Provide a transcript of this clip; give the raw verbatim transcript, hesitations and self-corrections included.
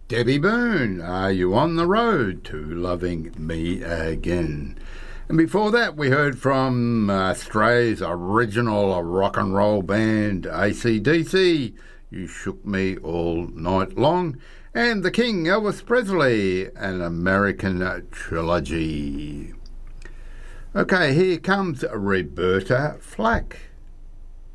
Debbie Boone, Are You on the Road to Loving Me Again? And before that, we heard from Australia's original rock and roll band, A C D C, You Shook Me All Night Long, and the King, Elvis Presley, An American Trilogy. Okay, here comes Roberta Flack.